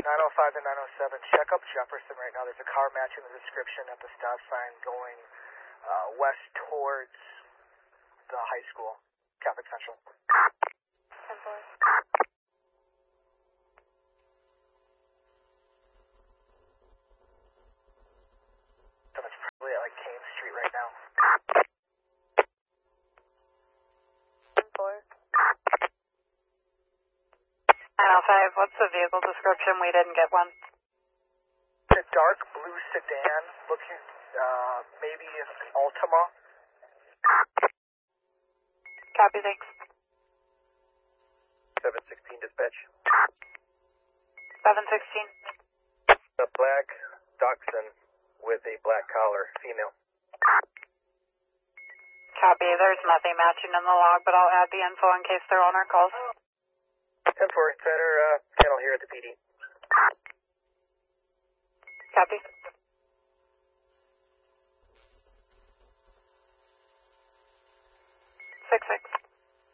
905 to 907, check up Jefferson right now. There's a car matching the description at the stop sign going west towards the high school, Catholic Central. 10-4. So it's probably at like Kane Street right now. 10-4. 905, what's the vehicle description? We didn't get one. It's a dark blue sedan, looking maybe an Altima. Copy, thanks. 716 dispatch. 716. A black Dachshund with a black collar, female. Copy, there's nothing matching in the log, but I'll add the info in case their owner calls. 10-4, center channel here at the PD. Copy. 6-6.